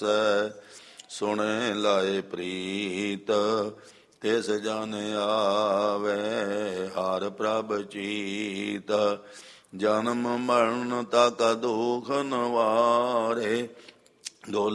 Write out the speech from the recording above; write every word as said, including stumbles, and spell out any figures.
ਸੁਣੇ ਲਾਏ ਪ੍ਰੀਤ ਤਿਸ ਜਨ ਆਵੇ ਹਰ ਪ੍ਰਭ ਚੀਤ ਜਨਮ ਮਰਨ ਤਕ ਦੁਖ ਨਵਾਰੇ